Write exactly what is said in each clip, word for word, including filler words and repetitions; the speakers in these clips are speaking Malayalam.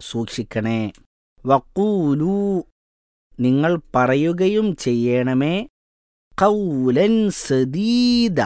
സൂക്ഷിക്കണേ. വഖൂലൂ നിങ്ങൾ പറയുകയും ചെയ്യണമേ ഖൗലൻ സദീദ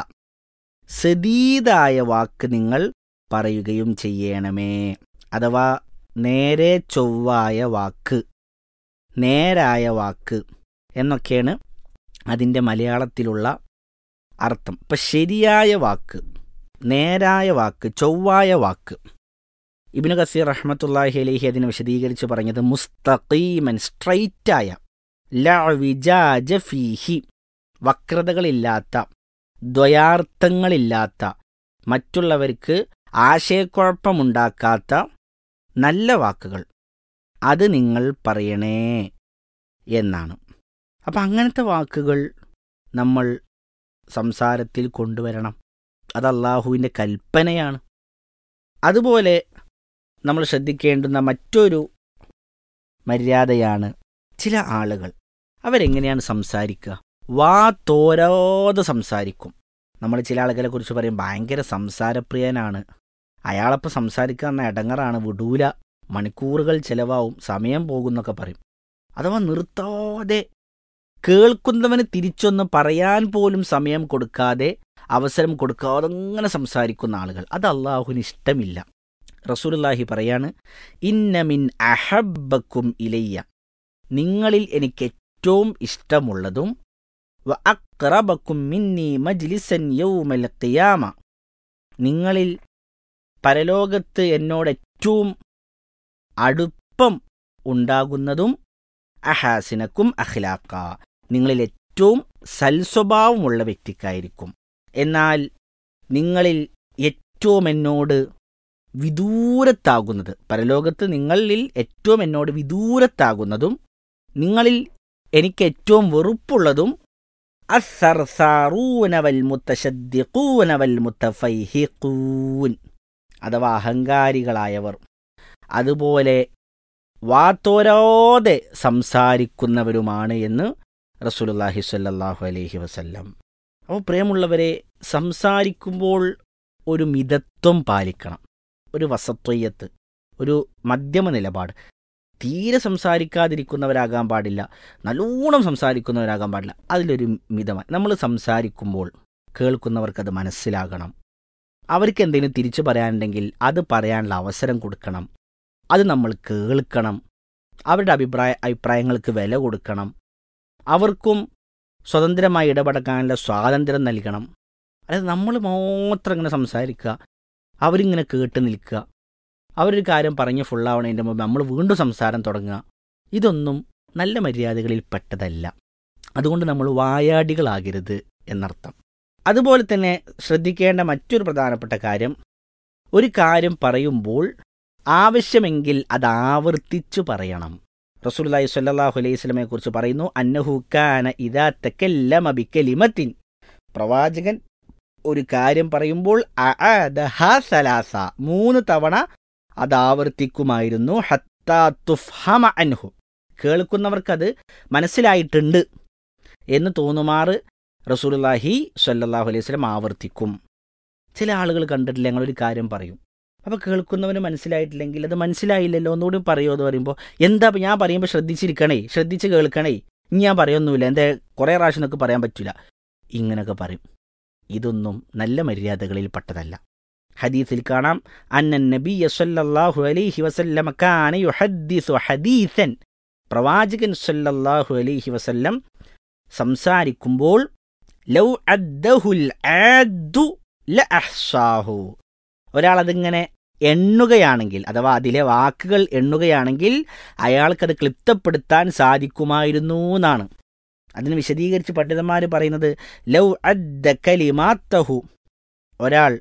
സദീദായ വാക്ക് നിങ്ങൾ പറയുകയും ചെയ്യണമേ. അഥവാ നേരെ ചൊവ്വായ വാക്ക്, നേരായ വാക്ക് എന്നൊക്കെയാണ് അതിൻ്റെ മലയാളത്തിലുള്ള അർത്ഥം. ഇപ്പം ശരിയായ വാക്ക്, നേരായ വാക്ക്, ചൊവ്വായ വാക്ക്. ഇബ്നു കസീർ റഹ്മത്തുള്ളാഹി അലൈഹി അതിനെ വിശദീകരിച്ച് പറഞ്ഞത് മുസ്തഖീമൻ, സ്ട്രൈറ്റായ, ലാ വിജാജ ഫീഹി വക്രതകളില്ലാത്ത, ദ്വയാർത്ഥങ്ങളില്ലാത്ത, മറ്റുള്ളവർക്ക് ആശയക്കുഴപ്പമുണ്ടാക്കാത്ത നല്ല വാക്കുകൾ അത് നിങ്ങൾ പറയണേ എന്നാണ്. അപ്പം അങ്ങനത്തെ വാക്കുകൾ നമ്മൾ സംസാരത്തിൽ കൊണ്ടുവരണം. അത് അല്ലാഹുവിൻ്റെ കൽപ്പനയാണ്. അതുപോലെ നമ്മൾ ശ്രദ്ധിക്കേണ്ടുന്ന മറ്റൊരു മര്യാദയാണ് ചില ആളുകൾ അവരെങ്ങനെയാണ് സംസാരിക്കുക. വാ തോരാതെ സംസാരിക്കും. നമ്മൾ ചില ആളുകളെ കുറിച്ച് പറയും ഭയങ്കര സംസാരപ്രിയനാണ്, അയാളപ്പോൾ സംസാരിക്കുക എന്ന ഇടങ്ങറാണ്, വിടൂല, മണിക്കൂറുകൾ ചിലവാവും, സമയം പോകുന്നൊക്കെ പറയും. അഥവാ നിർത്താതെ കേൾക്കുന്നവന് തിരിച്ചൊന്ന് പറയാൻ പോലും സമയം കൊടുക്കാതെ, അവസരം കൊടുക്കാതെ അങ്ങനെ സംസാരിക്കുന്ന ആളുകൾ, അത് അല്ലാഹുവിന് ഇഷ്ടമില്ല. റസൂലുള്ളാഹി പറയാണ്, ഇന്ന മിൻ അഹബ്ബക്കും ഇലയ്യ, നിങ്ങളിൽ എനിക്ക് ഏറ്റവും ഇഷ്ടമുള്ളതും, വ അഖ്റബക്കും മിന്നി മജ്ലിസൻ യൗമൽ ഖിയാമ, നിങ്ങളിൽ പരലോകത്ത് എന്നോട് ഏറ്റവും അടുപ്പം ഉണ്ടാകുന്നതും, അഹാസിനക്കും അഖ്ലാഖ, നിങ്ങളിൽ ഏറ്റവും സൽസ്വഭാവമുള്ള വ്യക്തിക്കായിരിക്കും. എന്നാൽ നിങ്ങളിൽ ഏറ്റവും എന്നോട് വിദൂരത്താകുന്നത്, പരലോകത്ത് നിങ്ങളിൽ ഏറ്റവും എന്നോട് വിദൂരത്താകുന്നതും, നിങ്ങളിൽ എനിക്ക് ഏറ്റവും വെറുപ്പുള്ളതും, അസ്സർസാറൂന വൽ മുത്തശദ്ദിഖൂന വൽ മുത്തഫൈഹിഖൂൻ, അഥവാ അഹങ്കാരികളായവർ, അതുപോലെ വാത്തോരാതെ സംസാരിക്കുന്നവരുമാണ് എന്ന് റസൂലുള്ളാഹി സ്വല്ലല്ലാഹു അലൈഹി വസല്ലം. അപ്പോൾ പ്രിയമുള്ളവരെ, സംസാരിക്കുമ്പോൾ ഒരു മിതത്വം പാലിക്കണം, ഒരു വസത്വയ്യത്ത്, ഒരു മധ്യമ നിലപാട്. തീരെ സംസാരിക്കാതിരിക്കുന്നവരാകാൻ പാടില്ല, നല്ലോണം സംസാരിക്കുന്നവരാകാൻ പാടില്ല. അതിലൊരു മിതമായി നമ്മൾ സംസാരിക്കുമ്പോൾ കേൾക്കുന്നവർക്കത് മനസ്സിലാകണം. അവർക്ക് എന്തെങ്കിലും തിരിച്ചു പറയാനുണ്ടെങ്കിൽ അത് പറയാനുള്ള അവസരം കൊടുക്കണം. അത് നമ്മൾ കേൾക്കണം. അവരുടെ അഭിപ്രായ അഭിപ്രായങ്ങൾക്ക് വില കൊടുക്കണം. അവർക്കും സ്വതന്ത്രമായി ഇടപെടാനുള്ള സ്വാതന്ത്ര്യം നൽകണം. അതായത് നമ്മൾ മാത്രം ഇങ്ങനെ സംസാരിക്കുക, അവരിങ്ങനെ കേട്ട് നിൽക്കുക, അവരൊരു കാര്യം പറഞ്ഞ് ഫുള്ളാവണതിൻ്റെ മുമ്പ് നമ്മൾ വീണ്ടും സംസാരം തുടങ്ങുക, ഇതൊന്നും നല്ല മര്യാദകളിൽ പെട്ടതല്ല. അതുകൊണ്ട് നമ്മൾ വായാടികളാകരുത് എന്നർത്ഥം. അതുപോലെ തന്നെ ശ്രദ്ധിക്കേണ്ട മറ്റൊരു പ്രധാനപ്പെട്ട കാര്യം, ഒരു കാര്യം പറയുമ്പോൾ ആവശ്യമെങ്കിൽ അത് ആവർത്തിച്ചു പറയണം. റസൂലുള്ളാഹി സ്വല്ലല്ലാഹു അലൈഹി വസല്ലമയെ കുറിച്ച് പറയുന്നു, അന്നഹു കാന ഇദാ തകല്ലമ ബികലിമത്തിൻ, പ്രവാചകൻ ഒരു കാര്യം പറയുമ്പോൾ അഅദഹാ സലാസ, മൂന്ന് തവണ അത് ആവർത്തിക്കുമായിരുന്നു. ഹത്താ തുഫ്ഹമ അൻഹു, കേൾക്കുന്നവർക്കത് മനസ്സിലായിട്ടുണ്ട് എന്ന് തോന്നുമാറ് റസൂലുള്ളാഹി സ്വല്ലല്ലാഹു അലൈഹി വസല്ലം ആവർത്തിക്കും. ചില ആളുകൾ കണ്ടിട്ടില്ല, ഞങ്ങളൊരു കാര്യം പറയും, അപ്പോൾ കേൾക്കുന്നവന് മനസ്സിലായിട്ടില്ലെങ്കിൽ അത് മനസ്സിലായില്ലല്ലോ ഒന്നുകൂടി പറയുമോ എന്ന് പറയുമ്പോൾ, എന്താ ഞാൻ പറയുമ്പോൾ ശ്രദ്ധിച്ചിരിക്കണേ, ശ്രദ്ധിച്ച് കേൾക്കണേ, ഇനി ഞാൻ പറയൊന്നുമില്ല, എന്താ കുറേ പ്രാവശ്യം എന്നൊക്കെ പറയാൻ പറ്റില്ല, ഇങ്ങനെയൊക്കെ പറയും. ഇതൊന്നും നല്ല മര്യാദകളിൽ പെട്ടതല്ല. ഹദീസിൽ കാണാം, അന്നൻ നബിയ സ്വല്ലല്ലാഹു അലൈഹി വസല്ലം കാന യുഹദ്ദിസു ഹദീസൻ, പ്രവാചകൻ സ്വല്ലല്ലാഹു അലൈഹി വസല്ലം സംസാരിക്കുമ്പോൾ ലൗ അദ്ദഹുൽ ആദ്ദു ലഅഹ്സാഹു, ഒരാളതിങ്ങനെ എണ്ണുകയാണെങ്കിൽ, അഥവാ അതിലെ വാക്കുകൾ എണ്ണുകയാണെങ്കിൽ അയാൾക്കത് ക്ലിപ്തപ്പെടുത്താൻ സാധിക്കുമായിരുന്നു എന്നാണ്. അതിന് വിശദീകരിച്ച് പണ്ഡിതന്മാർ പറയുന്നത്, ലൗ അദ്ദ കലിമാത്തഹു, ഒരാൾ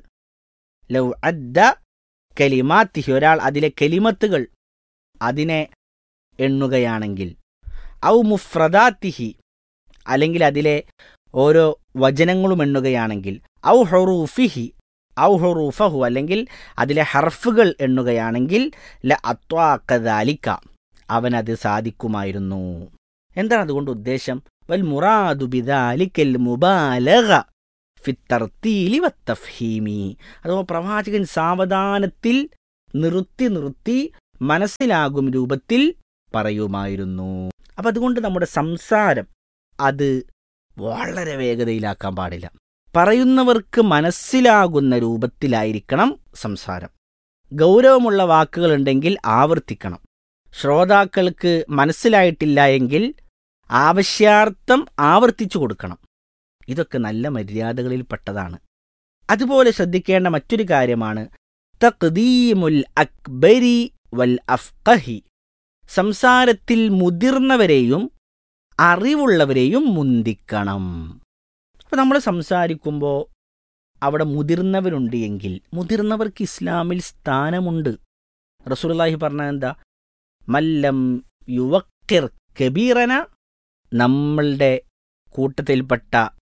ലൗ അദ്ദ കലിമാത്തിഹി, ഒരാൾ അതിലെ കലിമത്തുകൾ അതിനെ എണ്ണുകയാണെങ്കിൽ, ഔ മുഫ്രദാത്തിഹി, അല്ലെങ്കിൽ അതിലെ ഓരോ വചനങ്ങളും എണ്ണുകയാണെങ്കിൽ, ഔ ഹുറൂഫിഹി ഔ ഹുറൂഫഹു, അല്ലെങ്കിൽ അതിലെ ഹർഫുകൾ എണ്ണുകയാണെങ്കിൽ ല അത്വാഖദാലിക, അവനത് സാധിക്കുമായിരുന്നു. എന്താണ് അതുകൊണ്ട് ഉദ്ദേശം? വൽ മുറാദു ബിദാലിക്കൽ മുബാലഗ ഫി തർത്തീലി വത്തഫ്ഹീമി, അഥവാ പ്രവാചകൻ സാവധാനത്തിൽ നിർത്തി നിർത്തി മനസ്സിലാകും രൂപത്തിൽ പറയുമായിരുന്നു. അപ്പം അതുകൊണ്ട് നമ്മുടെ സംസാരം അത് വളരെ വേഗതയിലാക്കാൻ പാടില്ല. പറയുന്നവർക്ക് മനസ്സിലാകുന്ന രൂപത്തിലായിരിക്കണം സംസാരം. ഗൗരവമുള്ള വാക്കുകളുണ്ടെങ്കിൽ ആവർത്തിക്കണം. ശ്രോതാക്കൾക്ക് മനസ്സിലായിട്ടില്ല എങ്കിൽ ആവശ്യാർത്ഥം ആവർത്തിച്ചു കൊടുക്കണം. ഇതൊക്കെ നല്ല മര്യാദകളിൽപ്പെട്ടതാണ്. അതുപോലെ ശ്രദ്ധിക്കേണ്ട മറ്റൊരു കാര്യമാണ് തഖ്ദീമുൽ അക്ബരി വൽ അഫ്ഖഹി. സംസാരത്തിൽ മുതിർന്നവരെയും അറിവുള്ളവരെയും മുന്തിക്കണം. അപ്പോൾ നമ്മൾ സംസാരിക്കുമ്പോൾ അവിടെ മുതിർന്നവരുണ്ട് എങ്കിൽ മുതിർന്നവർക്ക് ഇസ്ലാമിൽ സ്ഥാനമുണ്ട്. റസൂലുള്ളാഹി പറഞ്ഞത് എന്താ? മല്ലം യുവക്കിർ കബീറന, നമ്മളുടെ കൂട്ടത്തിൽപ്പെട്ട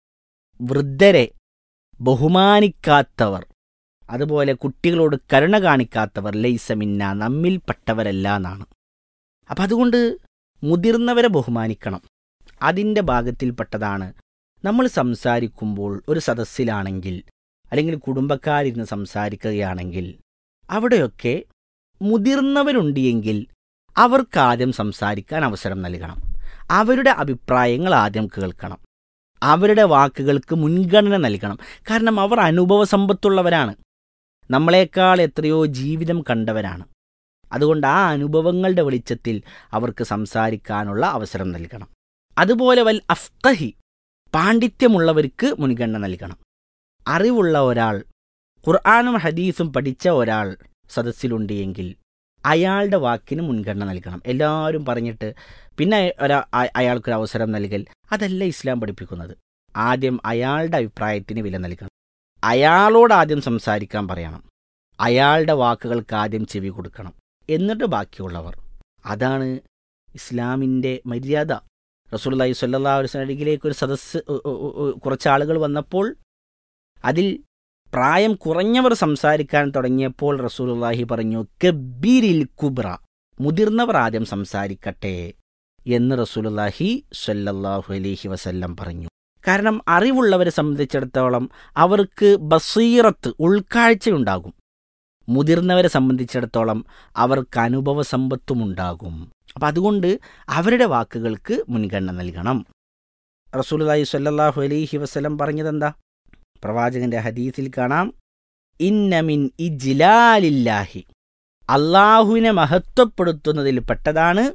വൃദ്ധരെ ബഹുമാനിക്കാത്തവർ, അതുപോലെ കുട്ടികളോട് കരുണ കാണിക്കാത്തവർ ലൈസ മിന്ന, നമ്മിൽപ്പെട്ടവരല്ല എന്നാണ്. അപ്പം അതുകൊണ്ട് മുതിർന്നവരെ ബഹുമാനിക്കണം. അതിൻ്റെ ഭാഗത്തിൽപ്പെട്ടതാണ് നമ്മൾ സംസാരിക്കുമ്പോൾ ഒരു സദസ്സിലാണെങ്കിൽ അല്ലെങ്കിൽ കുടുംബക്കാരിരുന്ന് സംസാരിക്കുകയാണെങ്കിൽ അവിടെയൊക്കെ മുതിർന്നവരുണ്ട് എങ്കിൽ അവർക്കാദ്യം സംസാരിക്കാൻ അവസരം നൽകണം. അവരുടെ അഭിപ്രായങ്ങൾ ആദ്യം കേൾക്കണം. അവരുടെ വാക്കുകൾക്ക് മുൻഗണന നൽകണം. കാരണം അവർ അനുഭവ സമ്പത്തുള്ളവരാണ്, നമ്മളെക്കാൾ എത്രയോ ജീവിതം കണ്ടവരാണ്. അതുകൊണ്ട് ആ അനുഭവങ്ങളുടെ വെളിച്ചത്തിൽ അവർക്ക് സംസാരിക്കാനുള്ള അവസരം നൽകണം. അതുപോലെ വൽ അഫ്ഖഹി, പാണ്ഡിത്യമുള്ളവർക്ക് മുൻഗണന നൽകണം. അറിവുള്ള ഒരാൾ, ഖുർആനും ഹദീസും പഠിച്ച ഒരാൾ സദസ്സിലുണ്ട് എങ്കിൽ അയാളുടെ വാക്കിന് മുൻഗണന നൽകണം. എല്ലാവരും പറഞ്ഞിട്ട് പിന്നെ ഒരാ അയാൾക്കൊരു അവസരം നൽകൽ, അതല്ല ഇസ്ലാം പഠിപ്പിക്കുന്നത്. ആദ്യം അയാളുടെ അഭിപ്രായത്തിന് വില നൽകണം. അയാളോട് ആദ്യം സംസാരിക്കാൻ പറയണം. അയാളുടെ വാക്കുകൾക്ക് ആദ്യം ചെവി കൊടുക്കണം. എന്നിട്ട് ബാക്കിയുള്ളവർ. അതാണ് ഇസ്ലാമിൻ്റെ മര്യാദ. റസൂലുള്ളാഹി സ്വല്ലല്ലാഹു അലൈഹി വസല്ലം അരികിലേക്ക് ഒരു സദസ്സ് കുറച്ച് ആളുകൾ വന്നപ്പോൾ അതിൽ പ്രായം കുറഞ്ഞവർ സംസാരിക്കാൻ തുടങ്ങിയപ്പോൾ റസൂലുള്ളാഹി പറഞ്ഞു, കബ്ബീരിൽ കുബ്ര, മുതിർന്നവർ ആദ്യം സംസാരിക്കട്ടെ എന്ന് റസൂലുള്ളാഹി സ്വല്ലല്ലാഹു അലൈഹി വസല്ലം പറഞ്ഞു. കാരണം അറിവുള്ളവരെ സംബന്ധിച്ചിടത്തോളം അവർക്ക് ബസീറത്ത്, ഉൾക്കാഴ്ചയുണ്ടാകും. മുതിർന്നവരെ സംബന്ധിച്ചിടത്തോളം അവർക്ക് അനുഭവ സമ്പത്തുമുണ്ടാകും. അപ്പം അതുകൊണ്ട് അവരുടെ വാക്കുകൾക്ക് മുൻഗണന നൽകണം. റസൂലുള്ളാഹി സ്വല്ലല്ലാഹു അലൈഹി വസല്ലം പറഞ്ഞതെന്താ? പ്രവാചകന്റെ ഹദീസിൽ കാണാം, ഇന്ന മിൻ ഇജ്ലാലില്ലാഹി, അള്ളാഹുവിനെ മഹത്വപ്പെടുത്തുന്നതിൽ പെട്ടതാണ്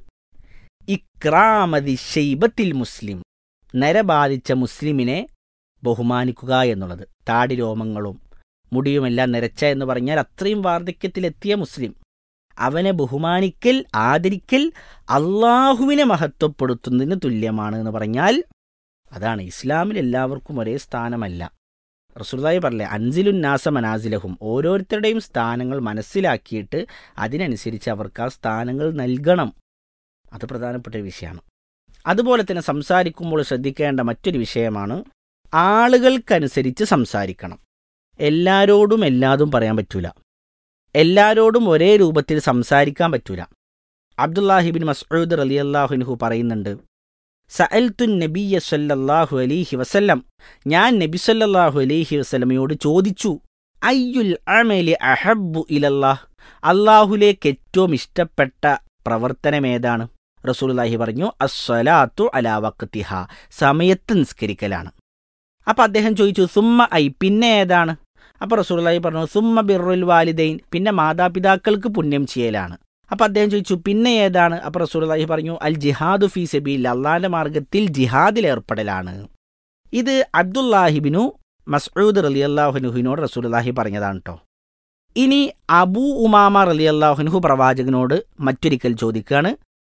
ഇക്രാമതി ശൈബത്തിൽ മുസ്ലിം, നരബാധിച്ച മുസ്ലിമിനെ ബഹുമാനിക്കുക എന്നുള്ളത്. താടി രോമങ്ങളും മുടിയുമെല്ലാം നിരച്ച എന്ന് പറഞ്ഞാൽ അത്രയും വാർദ്ധക്യത്തിലെത്തിയ മുസ്ലിം, അവനെ ബഹുമാനിക്കൽ, ആദരിക്കൽ അള്ളാഹുവിനെ മഹത്വപ്പെടുത്തുന്നതിന് തുല്യമാണ് എന്ന് പറഞ്ഞാൽ അതാണ്. ഇസ്ലാമിൽ എല്ലാവർക്കും ഒരേ സ്ഥാനമല്ല. റസൂലുള്ളാഹി പറഞ്ഞേ, അൻസിലുൻ നാസ മനാസിലഹും, ഓരോരുത്തരുടെയും സ്ഥാനങ്ങൾ മനസ്സിലാക്കിയിട്ട് അതിനനുസരിച്ച് അവർക്ക് ആ സ്ഥാനങ്ങൾ നൽകണം. അത് പ്രധാനപ്പെട്ട വിഷയമാണ്. അതുപോലെ തന്നെ സംസാരിക്കുമ്പോൾ ശ്രദ്ധിക്കേണ്ട മറ്റൊരു വിഷയമാണ് ആളുകൾക്കനുസരിച്ച് സംസാരിക്കണം. എല്ലാരോടും എല്ലാതും പറയാൻ പറ്റൂല, എല്ലാരോടും ഒരേ രൂപത്തിൽ സംസാരിക്കാൻ പറ്റൂല. അബ്ദുല്ലാഹി ഇബ്നു മസ്ഊദ് റളിയല്ലാഹു അൻഹു പറയുന്നുണ്ട്, സഅൽതു നബിയ്യ സല്ലല്ലാഹു അലൈഹി വസല്ലം, ഞാൻ നബി സല്ലല്ലാഹു അലൈഹി വസല്ലമയോട് ചോദിച്ചു, അയ്യുൽ അമലി അഹബ്ബു ഇലല്ലാഹ്, അല്ലാഹുലേക്ക് ഏറ്റവും ഇഷ്ടപ്പെട്ട പ്രവർത്തനം ഏതാണ്? റസൂലുള്ളാഹി പറഞ്ഞു, അസ്സലാത്തു അലാ വഖ്തിഹ, സമയത്ത് നിസ്കരിക്കലാണ്. അപ്പം അദ്ദേഹം ചോദിച്ചു, സുമ്മ ഐ, പിന്നെ ഏതാണ്? അപ്പോൾ റസൂലുള്ളാഹി പറഞ്ഞു, സുമ്മ ബിർറുൽ വാലിദൈൻ, പിന്നെ മാതാപിതാക്കൾക്ക് പുണ്യം ചെയ്യലാണ്. അപ്പം അദ്ദേഹം ചോദിച്ചു, പിന്നെ ഏതാണ്? അപ്പോൾ റസൂലുള്ളാഹി പറഞ്ഞു, അൽ ജിഹാദു ഫീ സബീലില്ലാഹ്, അള്ളാഹിന്റെ മാർഗത്തിൽ ജിഹാദിൽ ഏർപ്പെടലാണ്. ഇത് അബ്ദുല്ലാഹിബ്നു മസ്ഊദ് റളിയല്ലാഹു അൻഹുവിനോട് റസൂലുള്ളാഹി പറഞ്ഞതാണ് കേട്ടോ. ഇനി അബൂ ഉമാമ റളിയല്ലാഹു അൻഹു പ്രവാചകനോട് മറ്റൊരിക്കൽ ചോദിക്കുകയാണ്,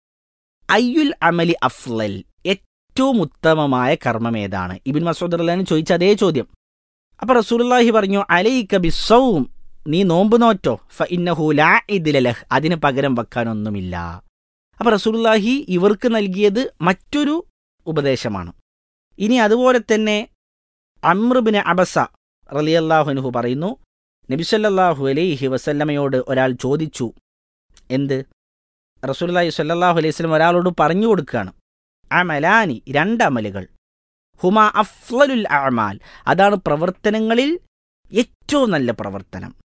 അയ്യുൽ അമലി അഫ്ളൽ, ഏറ്റവും ഉത്തമമായ കർമ്മം ഏതാണ്? ഇബ്നു മസ്ഊദ് റളിയല്ലാഹു ചോദിച്ച അതേ ചോദ്യം. അപ്പോൾ റസൂലുള്ളാഹി പറഞ്ഞു, അലൈക ബിസ്സൗം, നീ നോമ്പ് നോറ്റോ, ഫ ഇന്നഹു ലാ ഇദ്ല ലഹ്, അതിന് പകരം വെക്കാനൊന്നുമില്ല. അപ്പോൾ റസൂലുള്ളാഹി ഇവർക്ക് നൽകിയത് മറ്റൊരു ഉപദേശമാണ്. ഇനി അതുപോലെ തന്നെ അംർ ഇബ്നു അബസ റളിയല്ലാഹു അൻഹു പറയുന്നു, നബി സല്ലല്ലാഹു അലൈഹി വസല്ലമയോട് ഒരാൾ ചോദിച്ചു, എന്ത്? റസൂലുള്ളാഹി സ്വല്ലല്ലാഹു അലൈഹി വസല്ലം ഒരാളോട് പറഞ്ഞു കൊടുക്കുകയാണ്, അമലാനി, രണ്ട് അമലുകൾ, ഹുമാ അഫ്ളലുൽ അഅമാൽ, അതാണ് പ്രവർത്തനങ്ങളിൽ ഏറ്റവും നല്ല പ്രവർത്തനം.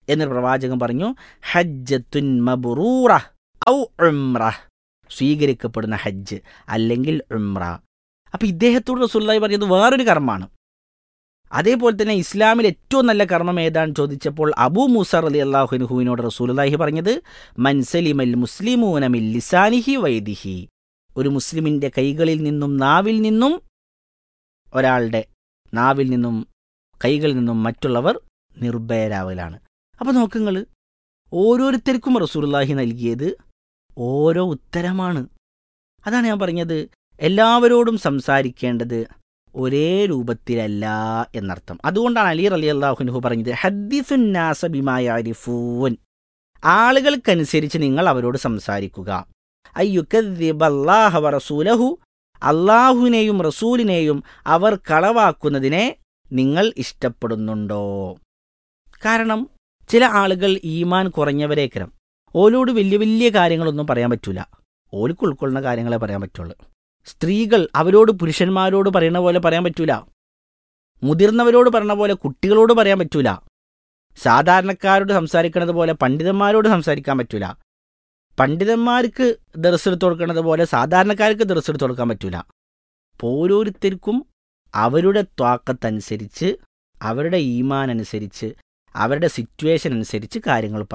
എന്നൊരു പ്രവാചകൻ പറഞ്ഞു, ഹജ്ജത്തുൻ മബ്റൂറ ഔ ഉംറ, സ്വീകരിക്കപ്പെടുന്ന ഹജ്ജ് അല്ലെങ്കിൽ ഉംറ. അപ്പം ഇദ്ദേഹത്തോട് റസൂലുള്ളാഹി പറഞ്ഞത് വേറൊരു കർമ്മമാണ്. അതേപോലെ തന്നെ ഇസ്ലാമിൽ ഏറ്റവും നല്ല കർമ്മം ഏതാണെന്ന് ചോദിച്ചപ്പോൾ അബൂ മൂസ റളിയല്ലാഹു അൻഹുവിനോട് റസൂലുള്ളാഹി പറഞ്ഞത് മൻ സലിമൽ മുസ്ലിമൂന മിൻ ലിസാനിഹി വയദിഹി, ഒരു മുസ്ലിമിൻ്റെ കൈകളിൽ നിന്നും നാവിൽ നിന്നും, ഒരാളുടെ നാവിൽ നിന്നും കൈകളിൽ നിന്നും മറ്റുള്ളവർ നിർഭയരാവലാണ്. അപ്പോൾ നോക്കുങ്ങൾ, ഓരോരുത്തർക്കും റസൂലുള്ളാഹി നൽകിയത് ഓരോ ഉത്തരമാണ്. അതാണ് ഞാൻ പറഞ്ഞത്, എല്ലാവരോടും സംസാരിക്കേണ്ടത് ഒരേ രൂപത്തിലല്ല എന്നർത്ഥം. അതുകൊണ്ടാണ് അലി റളിയല്ലാഹു അൻഹു പറഞ്ഞത് ഹദ്ദിസുൻ നാസ ബിമാ യഅരിഫൂൻ, ആളുകൾക്കനുസരിച്ച് നിങ്ങൾ അവരോട് സംസാരിക്കുക. അയ്യുകദ്ദിബല്ലാഹ വറസൂലഹു, അള്ളാഹുവിനെയും റസൂലിനെയും അവർ കളവാക്കുന്നതിനെ നിങ്ങൾ ഇഷ്ടപ്പെടുന്നുണ്ടോ? കാരണം ചില ആളുകൾ ഈമാൻ കുറഞ്ഞവരേക്കരം, ഓലോട് വലിയ വലിയ കാര്യങ്ങളൊന്നും പറയാൻ പറ്റൂല, ഓർക്ക് ഉൾക്കൊള്ളുന്ന കാര്യങ്ങളെ പറയാൻ പറ്റുള്ളൂ. സ്ത്രീകൾ അവരോട് പുരുഷന്മാരോട് പറയുന്ന പോലെ പറയാൻ പറ്റൂല, മുതിർന്നവരോട് പറയുന്ന പോലെ കുട്ടികളോട് പറയാൻ പറ്റൂല, സാധാരണക്കാരോട് സംസാരിക്കുന്നത് പോലെ പണ്ഡിതന്മാരോട് സംസാരിക്കാൻ പറ്റൂല, പണ്ഡിതന്മാർക്ക് ദർസെടുത്ത് കൊടുക്കുന്നത് പോലെ സാധാരണക്കാർക്ക് ദർസെടുത്ത് കൊടുക്കാൻ പറ്റൂല. ഓരോരുത്തർക്കും അവരുടെ ത്വാക്കത്തനുസരിച്ച്, അവരുടെ ഈമാൻ അനുസരിച്ച്, അവരുടെ സിറ്റുവേഷൻ അനുസരിച്ച് കാര്യങ്ങൾ